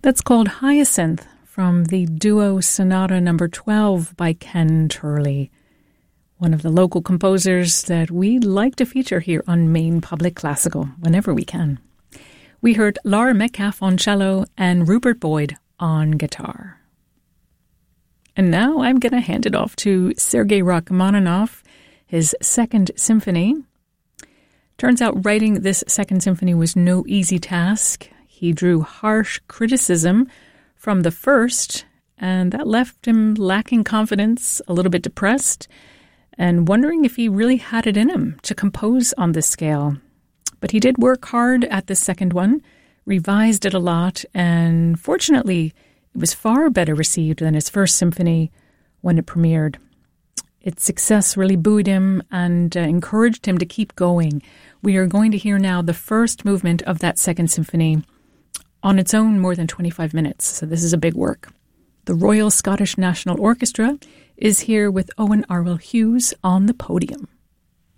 That's called Hyacinth from the Duo Sonata No. 12 by Ken Turley, one of the local composers that we like to feature here on Maine Public Classical whenever we can. We heard Laura Metcalf on cello and Rupert Boyd on guitar. And now I'm going to hand it off to Sergei Rachmaninoff, his Second Symphony. Turns out writing this Second Symphony was no easy task. He drew harsh criticism from the first, and that left him lacking confidence, a little bit depressed, and wondering if he really had it in him to compose on this scale. But he did work hard at the second one, revised it a lot, and fortunately, it was far better received than his first symphony when it premiered. Its success really buoyed him and encouraged him to keep going. We are going to hear now the first movement of that Second Symphony on its own, more than 25 minutes. So this is a big work. The Royal Scottish National Orchestra is here with Owen Arwell Hughes on the podium.